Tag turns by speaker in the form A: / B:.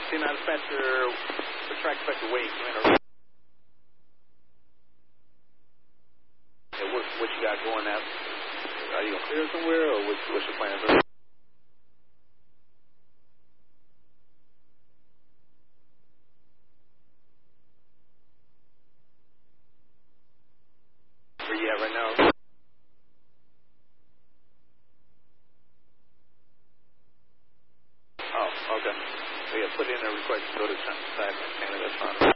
A: See, now dispatcher, the track inspector Wade, what you got going now? Are you going to clear somewhere, or what's your plan, sir? Where you at right now? Oh, okay. So yeah, put in a request to go to Canada, that's fine.